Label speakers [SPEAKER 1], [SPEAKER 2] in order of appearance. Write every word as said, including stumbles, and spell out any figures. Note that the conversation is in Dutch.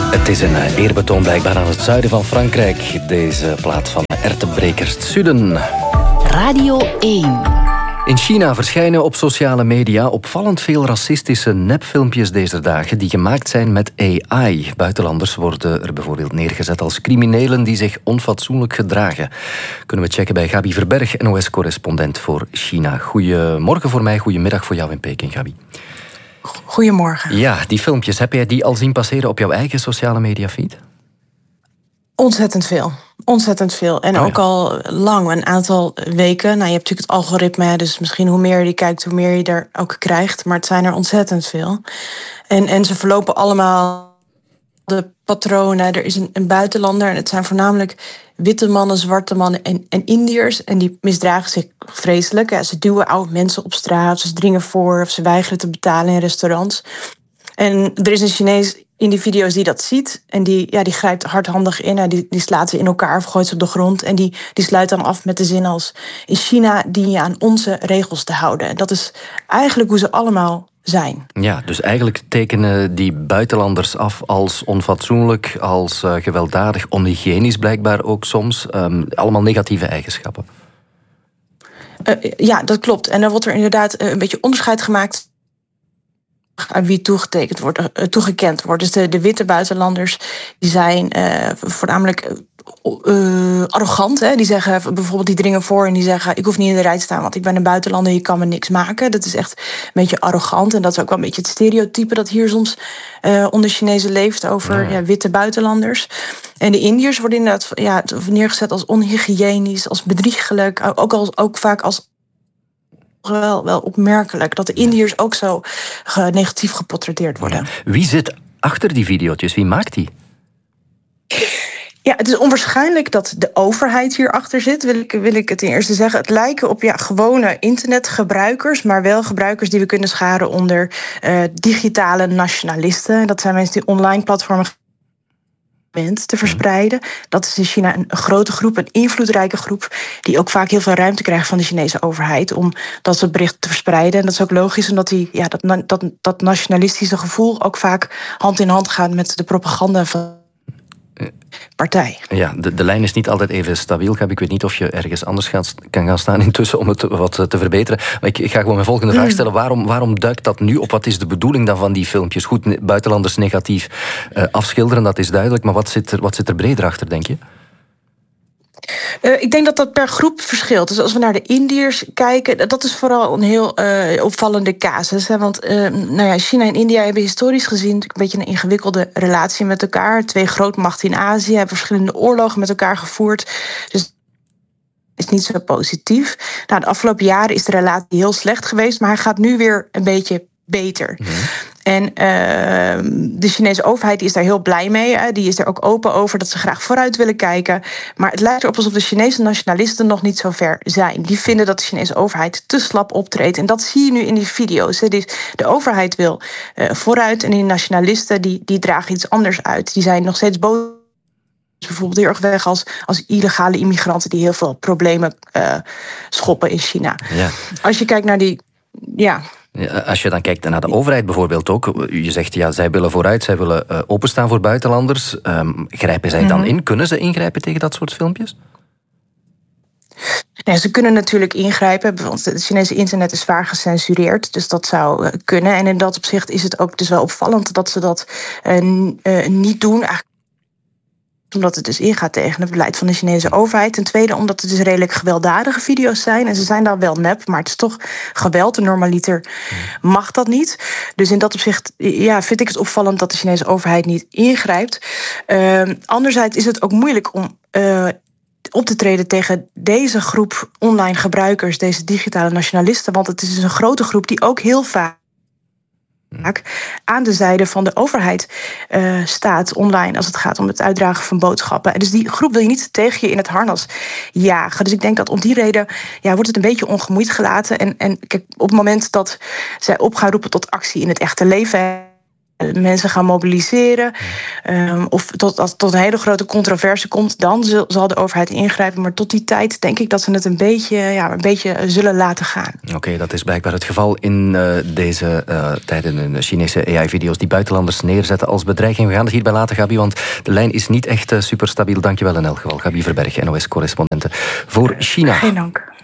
[SPEAKER 1] Het is een eerbetoon blijkbaar aan het zuiden van Frankrijk. Deze plaat van Ertebrekers Zuiden.
[SPEAKER 2] Radio één.
[SPEAKER 1] In China verschijnen op sociale media opvallend veel racistische nepfilmpjes deze dagen die gemaakt zijn met A I. Buitenlanders worden er bijvoorbeeld neergezet als criminelen die zich onfatsoenlijk gedragen. Kunnen we checken bij Gabi Verberg, N O S-correspondent voor China. Goedemorgen voor mij, goedemiddag voor jou in Peking, Gabi.
[SPEAKER 3] Goedemorgen.
[SPEAKER 1] Ja, die filmpjes, heb jij die al zien passeren op jouw eigen sociale media feed?
[SPEAKER 3] Ontzettend veel. Ontzettend veel. En
[SPEAKER 1] oh,
[SPEAKER 3] ook
[SPEAKER 1] ja.
[SPEAKER 3] al lang, een aantal weken. Nou, je hebt natuurlijk het algoritme, dus misschien hoe meer je die kijkt, hoe meer je er ook krijgt. Maar het zijn er ontzettend veel. En, en ze verlopen allemaal de patronen. Er is een, een buitenlander en het zijn voornamelijk witte mannen, zwarte mannen en, en Indiërs. En die misdragen zich vreselijk. Ja, ze duwen oude mensen op straat, ze dringen voor of ze weigeren te betalen in restaurants. En er is een Chinees in die video's die dat ziet. En die, ja, die grijpt hardhandig in. Die, die slaat ze in elkaar of gooit ze op de grond. En die, die sluit dan af met de zin als: in China dien je aan onze regels te houden. En dat is eigenlijk hoe ze allemaal zijn.
[SPEAKER 1] Ja, dus eigenlijk tekenen die buitenlanders af als onfatsoenlijk, als uh, gewelddadig, onhygiënisch blijkbaar ook soms. Um, allemaal negatieve eigenschappen.
[SPEAKER 3] Uh, ja, dat klopt. En dan wordt er inderdaad uh, een beetje onderscheid gemaakt aan wie toegetekend wordt, uh, toegekend wordt. Dus de, de witte buitenlanders die zijn uh, voornamelijk uh, arrogant. Hè? Die zeggen bijvoorbeeld, die dringen voor en die zeggen: ik hoef niet in de rij te staan, want ik ben een buitenlander, je kan me niks maken. Dat is echt een beetje arrogant. En dat is ook wel een beetje het stereotype dat hier soms uh, onder Chinezen leeft over ja. Ja, witte buitenlanders. En de Indiërs worden inderdaad ja, neergezet als onhygiënisch, als bedriegelijk, ook, als, ook vaak als Wel, wel opmerkelijk dat de Indiërs ook zo uh, negatief geportretteerd worden.
[SPEAKER 1] Ja. Wie zit achter die video's? Wie maakt die?
[SPEAKER 3] Ja, het is onwaarschijnlijk dat de overheid hierachter zit, wil ik, wil ik het ten eerste zeggen. Het lijken op ja, gewone internetgebruikers, maar wel gebruikers die we kunnen scharen onder uh, digitale nationalisten. Dat zijn mensen die online platformen te verspreiden. Dat is in China een grote groep, een invloedrijke groep, die ook vaak heel veel ruimte krijgt van de Chinese overheid om dat soort berichten te verspreiden. En dat is ook logisch, omdat die, ja, dat, dat, dat nationalistische gevoel ook vaak hand in hand gaat met de propaganda van partij.
[SPEAKER 1] Ja, de, de lijn is niet altijd even stabiel. Ik weet niet of je ergens anders gaat, kan gaan staan intussen om het wat te verbeteren. Maar ik, ik ga gewoon mijn volgende vraag stellen. Waarom, waarom duikt dat nu op? Wat is de bedoeling dan van die filmpjes? Goed, buitenlanders negatief uh, afschilderen, dat is duidelijk. Maar wat zit er, wat zit er breder achter, denk je?
[SPEAKER 3] Uh, ik denk dat dat per groep verschilt. Dus als we naar de Indiërs kijken, dat is vooral een heel uh, opvallende casus. Hè? Want uh, nou ja, China en India hebben historisch gezien een beetje een ingewikkelde relatie met elkaar. Twee grootmachten in Azië hebben verschillende oorlogen met elkaar gevoerd. Dus is niet zo positief. Nou, de afgelopen jaren is de relatie heel slecht geweest, maar hij gaat nu weer een beetje beter. Mm. En uh, de Chinese overheid die is daar heel blij mee. Hè. Die is er ook open over dat ze graag vooruit willen kijken. Maar het lijkt erop alsof de Chinese nationalisten nog niet zo ver zijn. Die vinden dat de Chinese overheid te slap optreedt. En dat zie je nu in die video's. Hè. De overheid wil uh, vooruit en die nationalisten die, die dragen iets anders uit. Die zijn nog steeds boos. Bijvoorbeeld heel erg weg als, als illegale immigranten die heel veel problemen uh, schoppen in China. Ja. Als je kijkt naar die... ja.
[SPEAKER 1] Als je dan kijkt naar de overheid bijvoorbeeld ook, je zegt ja, zij willen vooruit, zij willen uh, openstaan voor buitenlanders. Um, grijpen zij dan in? Kunnen ze ingrijpen tegen dat soort filmpjes?
[SPEAKER 3] Nee, ze kunnen natuurlijk ingrijpen, want het Chinese internet is zwaar gecensureerd, dus dat zou uh, kunnen. En in dat opzicht is het ook dus wel opvallend dat ze dat uh, uh, niet doen. Eigenlijk omdat het dus ingaat tegen het beleid van de Chinese overheid. Ten tweede omdat het dus redelijk gewelddadige video's zijn. En ze zijn dan wel nep, maar het is toch geweld. Een normaliter mag dat niet. Dus in dat opzicht ja, vind ik het opvallend dat de Chinese overheid niet ingrijpt. Uh, anderzijds is het ook moeilijk om Uh, op te treden tegen deze groep online gebruikers, deze digitale nationalisten. Want het is dus een grote groep die ook heel vaak aan de zijde van de overheid uh, staat online als het gaat om het uitdragen van boodschappen. En dus die groep wil je niet tegen je in het harnas jagen. Dus ik denk dat om die reden ja, wordt het een beetje ongemoeid gelaten. En, en kijk, op het moment dat zij op gaan roepen tot actie in het echte leven, mensen gaan mobiliseren. Um, of tot, als tot een hele grote controverse komt, dan zul, zal de overheid ingrijpen. Maar tot die tijd denk ik dat ze het een beetje, ja, een beetje zullen laten gaan.
[SPEAKER 1] Oké, okay, dat is blijkbaar het geval in uh, deze uh, tijden in Chinese A I-video's die buitenlanders neerzetten als bedreiging. We gaan het hierbij laten, Gabi, want de lijn is niet echt uh, super stabiel. Dankjewel in elk geval, Gabi Verberg, N O S-correspondente voor China.
[SPEAKER 3] Geen dank.